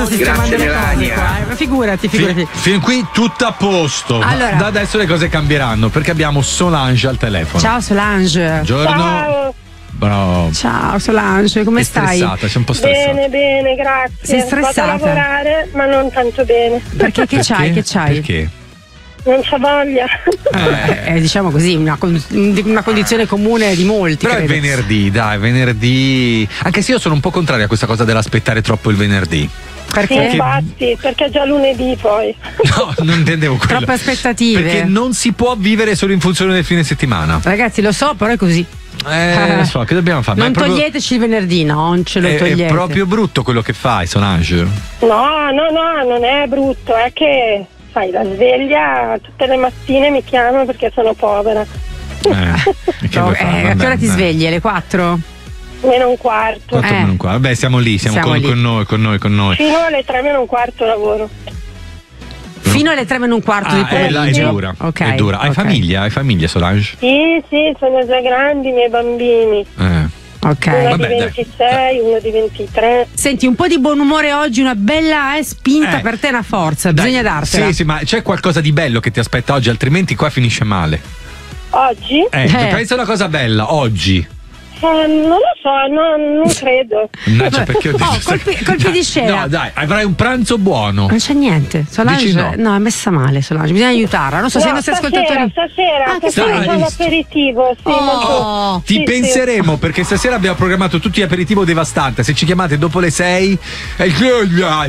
sto sistemando le cose qua. Figurati. Fin qui tutto a posto. Allora. Da adesso le cose cambieranno perché abbiamo Solange al telefono. Ciao Solange. Buongiorno. Ciao. Bravo. Ciao Solange, come stai? Stressata, sei un po' stressata. Bene, grazie. Sei stressata? Vado a lavorare, ma non tanto bene. Perché che c'hai? Perché? Non c'ho voglia. Diciamo così, una condizione comune di molti. Però credo. è venerdì. Anche se io sono un po' contrario a questa cosa dell'aspettare troppo il venerdì. Perché? Sì, infatti, perché è già lunedì poi. No, non intendevo quello. Troppe aspettative. Perché non si può vivere solo in funzione del fine settimana. Ragazzi, lo so, però è così. So, che dobbiamo fare? Non toglieteci il venerdì, non ce lo togliete. È proprio brutto quello che fai, Solange. No, non è brutto, è che sai, la sveglia tutte le mattine mi chiama perché sono povera. A che ora ti svegli? Alle 4? Meno un quarto. 4 meno un quarto. Vabbè, siamo lì, siamo lì. con noi. Fino alle 3 meno un quarto lavoro. Fino alle 3 meno un quarto di pomeriggio. Là è dura. Okay, è dura. Hai famiglia, Solange? Sì, sono già grandi i miei bambini. Ok. Uno di 26, uno di 23. Senti, un po' di buon umore oggi, una bella spinta per te, una forza, bisogna dartela. Sì, ma c'è qualcosa di bello che ti aspetta oggi, altrimenti qua finisce male. Oggi? Pensa a una cosa bella, oggi. Non lo so, non credo. Perché ho detto colpi di scena. No, dai, avrai un pranzo buono. Non c'è niente. Solange, Dici no? è messa male, Solange, bisogna aiutarla. Non so se i nostri ascoltatori. Stasera c'è l'aperitivo. Sì, ti penseremo perché stasera abbiamo programmato tutti aperitivo devastante. Se ci chiamate dopo le 6 è il Non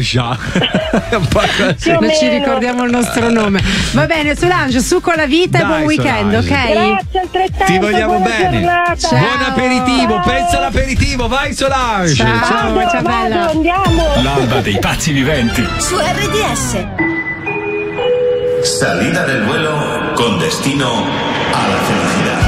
ci ricordiamo il nostro nome. Va bene, Solange, su con la vita e buon weekend, Solange. ok? Grazie altrettanto. Ti vogliamo bene. Giornata. Buon aperitivo, pensa all'aperitivo, vai Solange. Ciao bella. Andiamo. L'alba dei pazzi viventi. Su RDS. Salida del vuelo con destino a la felicidad.